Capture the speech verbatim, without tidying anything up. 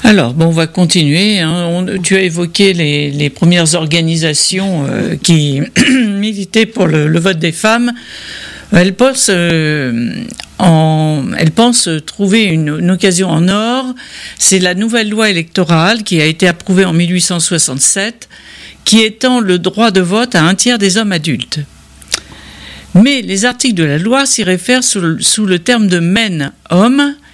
Alors, bon, on va continuer. Hein. On, tu as évoqué les, les premières organisations euh, qui militaient pour le, le vote des femmes. Elles pensent, euh, en, elles pensent trouver une, une occasion en or. C'est la nouvelle loi électorale qui a été approuvée en mille huit cent soixante-sept, qui étend le droit de vote à un tiers des hommes adultes. Mais les articles de la loi s'y réfèrent sous le, sous le terme de men, hommes,